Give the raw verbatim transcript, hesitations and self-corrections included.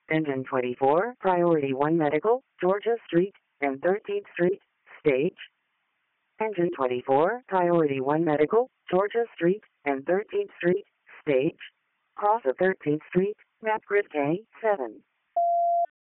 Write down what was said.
Engine twenty-four, Priority one Medical, Georgia Street and thirteenth Street, stage. Engine twenty-four, Priority one Medical, Georgia Street and thirteenth Street, stage. Cross of thirteenth Street, map grid K seven.